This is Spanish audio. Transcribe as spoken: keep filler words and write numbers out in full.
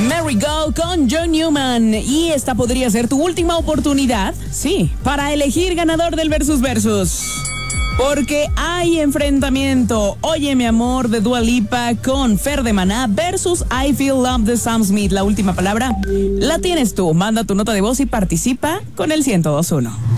Mary Go con John Newman. Y esta podría ser tu última oportunidad, sí, para elegir ganador del Versus Versus. Porque hay enfrentamiento. Oye, mi amor, de Dua Lipa con Fer de Maná versus I Feel Love de Sam Smith. La última palabra la tienes tú. Manda tu nota de voz y participa con el ciento dos punto uno.